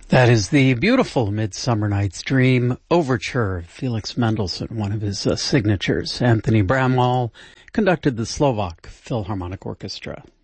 That is the beautiful Midsummer Night's Dream overture, Felix Mendelssohn, one of his signatures. Anthony Bramwell conducted the Slovak Philharmonic Orchestra.